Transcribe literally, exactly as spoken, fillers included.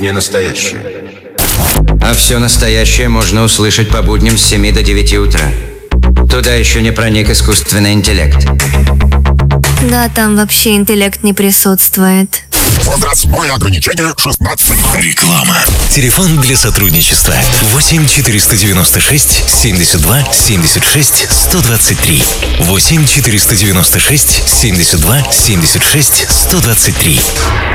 не настоящее. А все настоящее можно услышать по будням с семи до девяти утра. Туда еще не проник искусственный интеллект. Да, там вообще интеллект не присутствует. Возрастное ограничение шестнадцать. Реклама. Телефон для сотрудничества восемь четыреста девяносто шесть семьдесят два семьдесят шесть сто двадцать три. восемь четыреста девяносто шесть семьдесят два семьдесят шесть сто двадцать три.